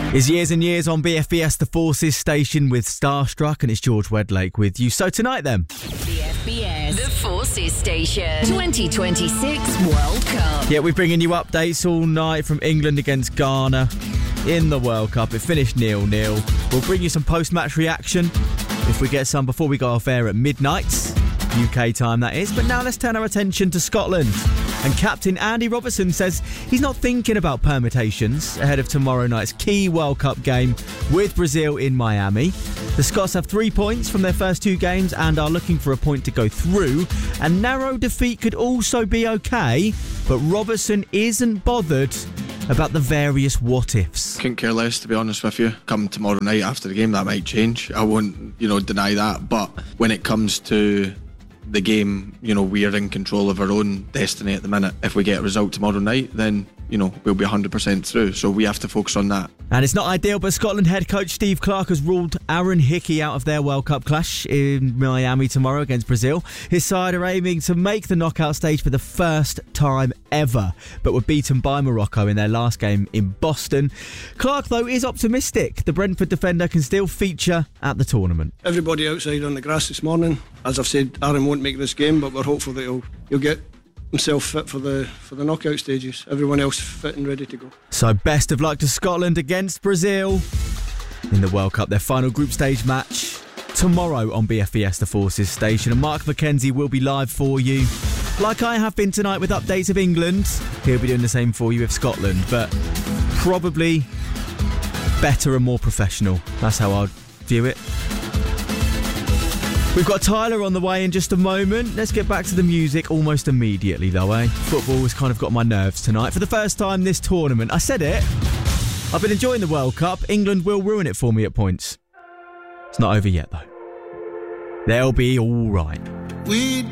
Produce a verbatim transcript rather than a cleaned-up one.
It's Years and Years on B F B S, the Forces station with Starstruck, and it's George Wedlake with you. So tonight then. B F B S, the Forces station, twenty twenty-six World Cup. Yeah, we're bringing you updates all night from England against Ghana in the World Cup. It finished nil nil. We'll bring you some post-match reaction if we get some before we go off air at midnight, U K time that is. But now let's turn our attention to Scotland. And captain Andy Robertson says he's not thinking about permutations ahead of tomorrow night's key World Cup game with Brazil in Miami. The Scots have three points from their first two games and are looking for a point to go through. A narrow defeat could also be okay, but Robertson isn't bothered about the various what-ifs. Couldn't care less, to be honest with you. Come tomorrow night after the game, that might change. I won't, you know, deny that. But when it comes to the game, you know, we are in control of our own destiny at the minute. If we get a result tomorrow night, then, you know, we'll be one hundred percent through. So we have to focus on that. And it's not ideal, but Scotland head coach Steve Clarke has ruled Aaron Hickey out of their World Cup clash in Miami tomorrow against Brazil. His side are aiming to make the knockout stage for the first time ever, but were beaten by Morocco in their last game in Boston. Clarke, though, is optimistic. The Brentford defender can still feature at the tournament. Everybody outside on the grass this morning. As I've said, Aaron won't make this game, but we're hopeful that he'll, he'll get himself fit for the for the knockout stages. Everyone else fit and ready to go. So best of luck to Scotland against Brazil in the World Cup, their final group stage match tomorrow on B F B S, the Forces station. And Mark McKenzie will be live for you, like I have been tonight, with updates of England. He'll be doing the same for you with Scotland, but probably better and more professional. That's how I'd view it. We've got Tyler on the way in just a moment. Let's get back to the music almost immediately, though, eh? Football has kind of got my nerves tonight. For the first time this tournament, I said it, I've been enjoying the World Cup. England will ruin it for me at points. It's not over yet, though. They'll be all right. We